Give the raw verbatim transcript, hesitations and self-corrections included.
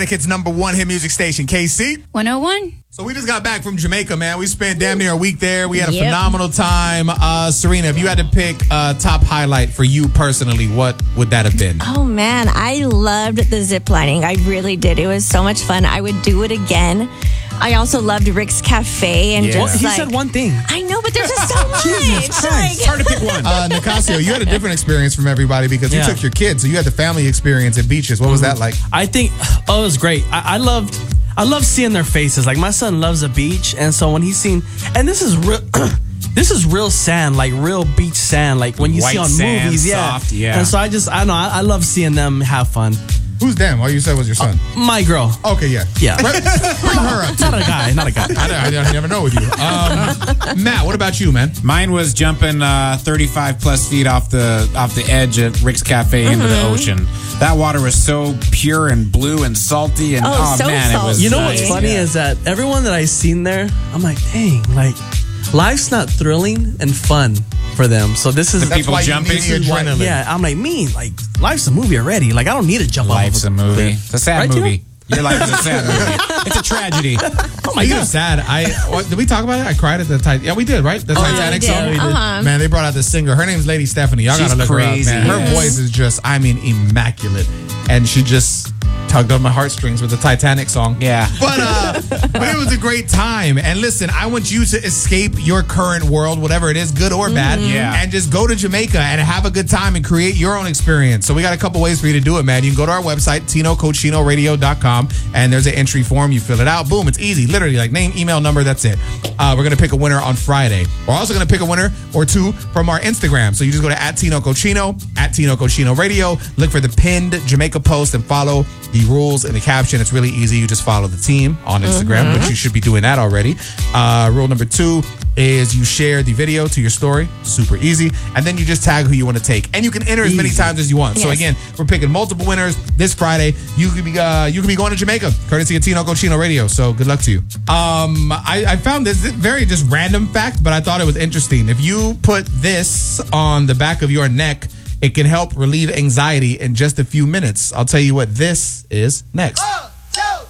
It's number one hit music station, K C. one oh one. So we just got back from Jamaica, man. We spent damn near a week there. We had a Yep. phenomenal time. Uh, Serena, if you had to pick a top highlight for you personally, what would that have been? Oh man, I loved the zip lining. I really did. It was so much fun. I would do it again. I also loved Rick's Cafe and Yeah. just Well, He like, said one thing. I know, but there's just so much. Jesus Christ. Like- Hard to pick one. Uh, Nicasio, you had a different experience from everybody because you Yeah. took your kids. So you had the family experience at beaches. What was that like? I think, oh, it was great. I, I loved, I love seeing their faces. Like my son loves the beach, and so when he's seen, and this is real, this is real sand, like real beach sand, like when you see White on sand, movies, yeah. soft, yeah. And so I just, I know, I, I love seeing them have fun. Who's them? Oh, you said it was your son. My girl, Okay, yeah. yeah, Right, bring her up. not a guy, not a guy. I, I, I never know with you. Um, Matt, what about you, man? Mine was jumping uh, thirty-five plus feet off the off the edge at Rick's Cafe into the ocean. That water was so pure and blue and salty, and Oh, oh, so man, it was. salty. You know nice. what's funny Yeah. is that everyone that I seen there, I'm like, dang, like life's not thrilling and fun for them. So this is The people why you jumping. need the adrenaline. yeah. I'm like, me, like life's a movie already. Like I don't need to jump Life's off. a of movie. cliff. It's a sad Right, Tino? movie. Your life is a sad movie. It's a tragedy. Oh my god, sad. I what, did we talk about it? I cried at the Titanic. Yeah, we did, right? The yeah, Titanic we song. did. Uh-huh. Man, they brought out the singer. Her name's Lady Stephanie. Y'all She's gotta look crazy. her up, man. Her Yes. voice is just, I mean, immaculate, and she just tugged on my heartstrings with the Titanic song. Yeah. But uh, but it was a great time. And listen, I want you to escape your current world, whatever it is, good or bad, Yeah. and just go to Jamaica and have a good time and create your own experience. So we got a couple ways for you to do it, man. You can go to our website, tino cochino radio dot com, and there's an entry form. You fill it out. Boom, it's easy. Literally, like name, email, number, that's it. Uh, we're going to pick a winner on Friday. We're also going to pick a winner or two from our Instagram. So you just go to at Tino Cochino, at Tino Cochino Radio, look for the pinned Jamaica post and follow the rules in the caption. It's really easy. You just follow the team on Instagram, which you should be doing that already. Uh, rule number two is you share the video to your story. Super easy. And then you just tag who you want to take. And you can enter as many times as you want. So Yes. again, we're picking multiple winners this Friday. You could be uh, you could be going to Jamaica, courtesy of Tino Cochino Radio. So good luck to you. Um, I, I found this very just random fact, but I thought it was interesting. If you put this on the back of your neck, it can help relieve anxiety in just a few minutes. I'll tell you what this is next.